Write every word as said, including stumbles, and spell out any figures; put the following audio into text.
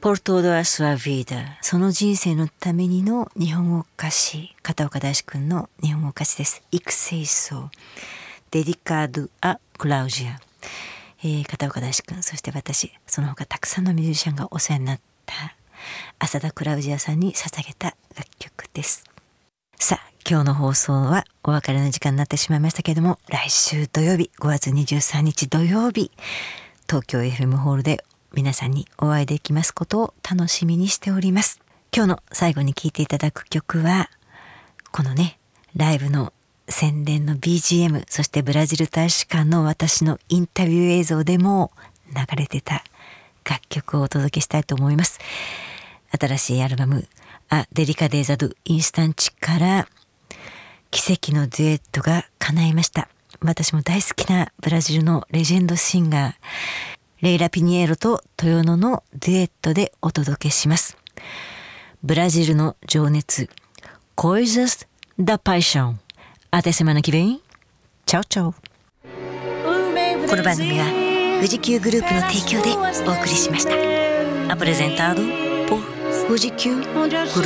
Por toda a sua vida、その人生のためにの日本語歌詞、片岡大志くんの日本語歌詞です。育成層 Dedicado a Claudia、えー、片岡大志くん、そして私、その他たくさんのミュージシャンがお世話になった浅田クラウジアさんに捧げた楽曲です。さあ、今日の放送はお別れの時間になってしまいましたけれども、来週土曜日ごがつにじゅうさんにち土曜日、東京 エフエム ホールで皆さんにお会いできますことを楽しみにしております。今日の最後に聴いていただく曲は、このね、ライブの宣伝の ビージーエム、そしてブラジル大使館の私のインタビュー映像でも流れてた楽曲をお届けしたいと思います。新しいアルバムA Delicadeza do Instanteから奇跡のデュエットが叶いました。私も大好きなブラジルのレジェンドシンガーレイラ・ピニエロと豊野のデュエットでお届けします。ブラジルの情熱 Coisas da Paixão。 Até semana que vem。 チャオチャオ。この番組は富士急グループの提供でお送りしました。Apresentado por富士急グループ。